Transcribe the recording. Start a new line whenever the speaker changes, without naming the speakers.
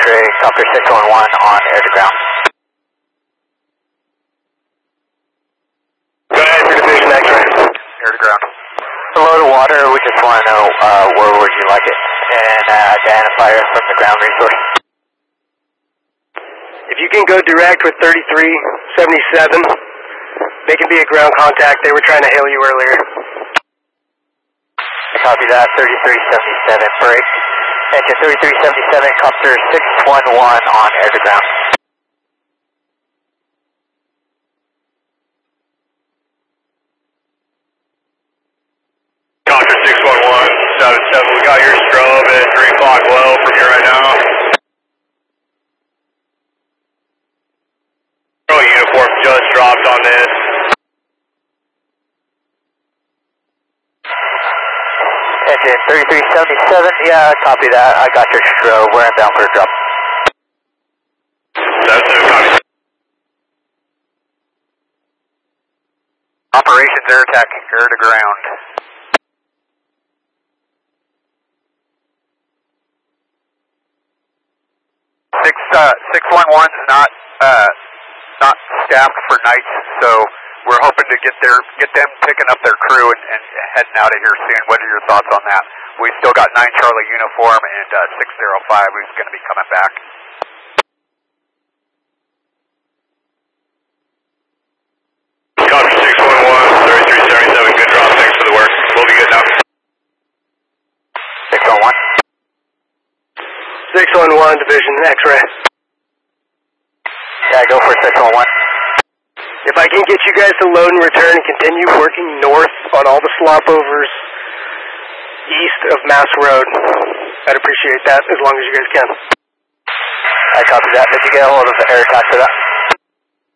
X-ray, copter 611 on air to ground.
Go ahead for division X-ray.
Air to ground. Below the water, we just want to know where would you like it, and identifier from the ground resource.
If you can go direct with 3377, they can be a ground contact. They were trying to hail you earlier.
Copy that, 3377, break. Engine 3377, copter 611 on air to ground.
Copter 611, 77, we got your strobe at 3 o'clock low from here right now. Uniform just dropped on this.
Engine 3377, yeah, copy that. I got your strobe. We're inbound for a drop.
77, copy.
Operations air attack, air to ground. Six 611's not staffed for nights, so we're hoping to get them picking up their crew and heading out of here soon. What are your thoughts on that? We still got 9 Charlie uniform and 605 who's going to be coming back.
Copter 611, 3377, good drop, thanks for the work. We'll be good now.
611.
611, division X-ray.
Yeah, go for 611.
If I can get you guys to load and return and continue working north on all the slopovers east of Mass Road, I'd appreciate that as long as you guys can.
I copy that. Did you get a hold of the air attack for that?